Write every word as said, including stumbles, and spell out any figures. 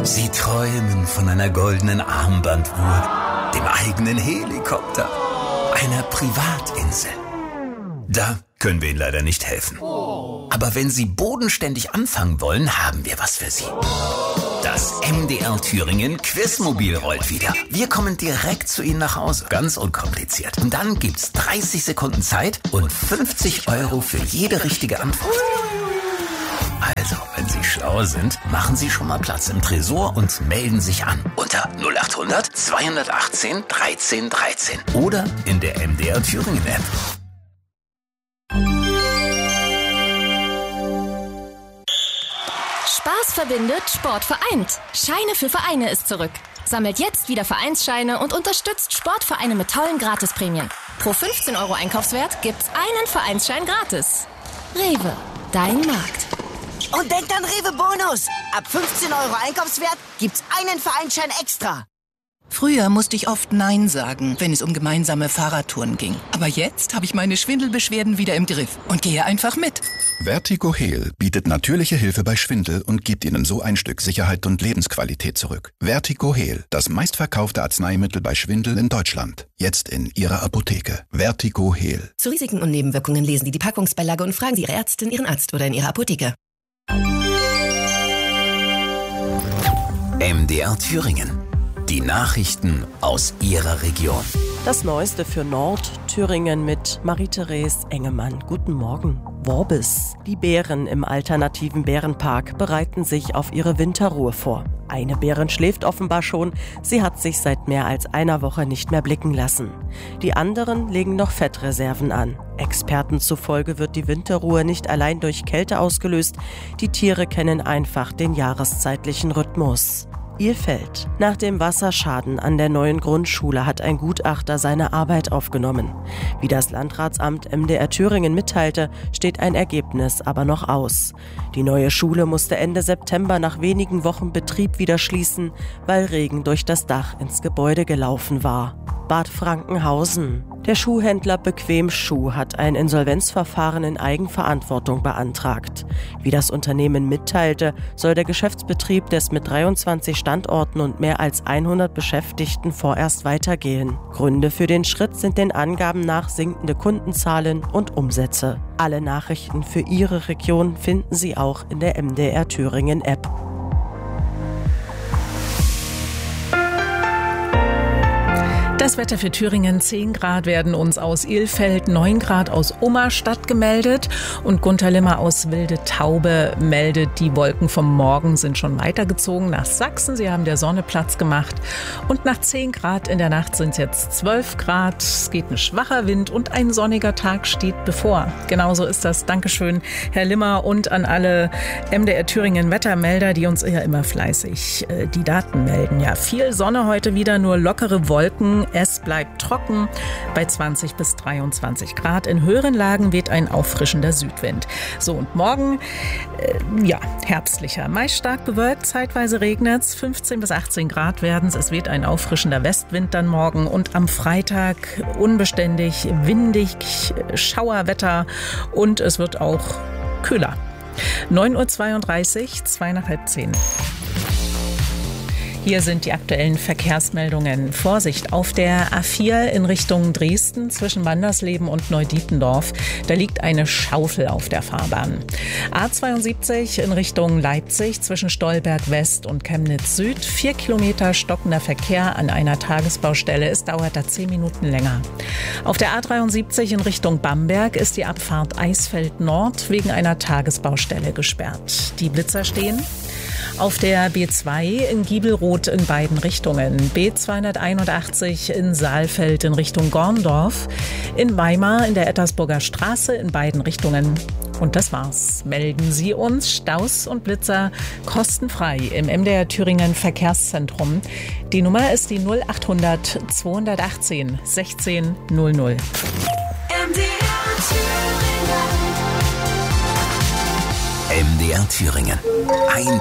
Sie träumen von einer goldenen Armbanduhr, dem eigenen Helikopter, einer Privatinsel. Da können wir Ihnen leider nicht helfen. Aber wenn Sie bodenständig anfangen wollen, haben wir was für Sie. Das M D R Thüringen Quizmobil rollt wieder. Wir kommen direkt zu Ihnen nach Hause. Ganz unkompliziert. Und dann gibt's dreißig Sekunden Zeit und fünfzig Euro für jede richtige Antwort. Also, wenn Sie schlau sind, machen Sie schon mal Platz im Tresor und melden sich an. Unter null acht hundert zweihundertachtzehn dreizehn dreizehn. Oder in der M D R Thüringen App. Spaß verbindet, Sport vereint. Scheine für Vereine ist zurück. Sammelt jetzt wieder Vereinsscheine und unterstützt Sportvereine mit tollen Gratisprämien. Pro fünfzehn Euro Einkaufswert gibt's einen Vereinsschein gratis. Rewe, dein Markt. Und denkt an Rewe Bonus. Ab fünfzehn Euro Einkaufswert gibt's einen Vereinsschein extra. Früher musste ich oft Nein sagen, wenn es um gemeinsame Fahrradtouren ging. Aber jetzt habe ich meine Schwindelbeschwerden wieder im Griff und gehe einfach mit. Vertigo Heal bietet natürliche Hilfe bei Schwindel und gibt Ihnen so ein Stück Sicherheit und Lebensqualität zurück. Vertigo Heal, das meistverkaufte Arzneimittel bei Schwindel in Deutschland. Jetzt in Ihrer Apotheke. Vertigo Heal. Zu Risiken und Nebenwirkungen lesen Sie die Packungsbeilage und fragen Sie Ihre Ärztin, Ihren Arzt oder in Ihrer Apotheke. M D R Thüringen. Die Nachrichten aus Ihrer Region. Das Neueste für Nordthüringen mit Marie-Therese Engemann. Guten Morgen. Worbis. Die Bären im alternativen Bärenpark bereiten sich auf ihre Winterruhe vor. Eine Bärin schläft offenbar schon. Sie hat sich seit mehr als einer Woche nicht mehr blicken lassen. Die anderen legen noch Fettreserven an. Experten zufolge wird die Winterruhe nicht allein durch Kälte ausgelöst. Die Tiere kennen einfach den jahreszeitlichen Rhythmus. Ilfeld. Nach dem Wasserschaden an der neuen Grundschule hat ein Gutachter seine Arbeit aufgenommen. Wie das Landratsamt M D R Thüringen mitteilte, steht ein Ergebnis aber noch aus. Die neue Schule musste Ende September nach wenigen Wochen Betrieb wieder schließen, weil Regen durch das Dach ins Gebäude gelaufen war. Bad Frankenhausen. Der Schuhhändler Bequem Schuh hat ein Insolvenzverfahren in Eigenverantwortung beantragt. Wie das Unternehmen mitteilte, soll der Geschäftsbetrieb des mit dreiundzwanzig Standorten und mehr als hundert Beschäftigten vorerst weitergehen. Gründe für den Schritt sind den Angaben nach sinkende Kundenzahlen und Umsätze. Alle Nachrichten für Ihre Region finden Sie auch in der M D R Thüringen App. Das Wetter für Thüringen: zehn Grad werden uns aus Ilfeld, neun Grad aus Ummerstadt gemeldet und Gunter Limmer aus Wilde Taube meldet, die Wolken vom Morgen sind schon weitergezogen nach Sachsen. Sie haben der Sonne Platz gemacht und nach zehn Grad in der Nacht sind es jetzt zwölf Grad. Es geht ein schwacher Wind und ein sonniger Tag steht bevor. Genauso ist das. Dankeschön, Herr Limmer, und an alle M D R Thüringen Wettermelder, die uns ja immer fleißig äh, die Daten melden. Ja, viel Sonne heute wieder, nur lockere Wolken. Es bleibt trocken bei zwanzig bis dreiundzwanzig Grad. In höheren Lagen weht ein auffrischender Südwind. So, und morgen, äh, ja, herbstlicher. Meist stark bewölkt, zeitweise regnet es. fünfzehn bis achtzehn Grad werden es. Es weht ein auffrischender Westwind dann morgen. Und am Freitag unbeständig, windig, Schauerwetter und es wird auch kühler. neun Uhr zweiunddreißig, zwei nach halb zehn. Hier sind die aktuellen Verkehrsmeldungen. Vorsicht auf der A vier in Richtung Dresden zwischen Wandersleben und Neudietendorf. Da liegt eine Schaufel auf der Fahrbahn. A zweiundsiebzig in Richtung Leipzig zwischen Stolberg West und Chemnitz Süd. Vier Kilometer stockender Verkehr an einer Tagesbaustelle. Es dauert da zehn Minuten länger. Auf der A dreiundsiebzig in Richtung Bamberg ist die Abfahrt Eisfeld Nord wegen einer Tagesbaustelle gesperrt. Die Blitzer stehen. Auf der B zwei in Giebelroth in beiden Richtungen, B zweihunderteinundachtzig in Saalfeld in Richtung Gorndorf, in Weimar in der Ettersburger Straße in beiden Richtungen. Und das war's. Melden Sie uns Staus und Blitzer kostenfrei im M D R Thüringen Verkehrszentrum. Die Nummer ist die null acht hundert zweihundertachtzehn sechzehn null null. M D R Thüringen. M D R Thüringen. Ein